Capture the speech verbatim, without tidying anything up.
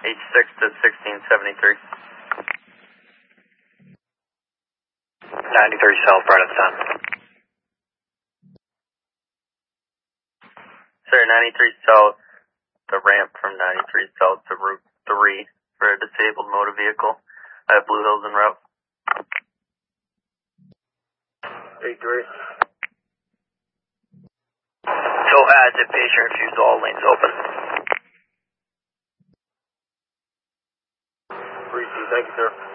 H six to sixteen seventy-three. ninety-three South, right at the time. Sir, ninety-three South, the ramp from ninety-three South to Route three for a disabled motor vehicle at Blue Hills en route. eight three. Tow adds at patient refused, all lanes open. three two, thank you, sir.